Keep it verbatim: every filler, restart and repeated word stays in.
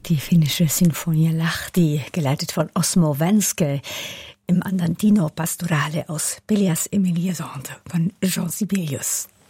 Die finnische Sinfonia Lahti, geleitet von Osmo Vänskä, im Andantino Pastorale aus Pelléas et Mélisande von Jean Sibelius.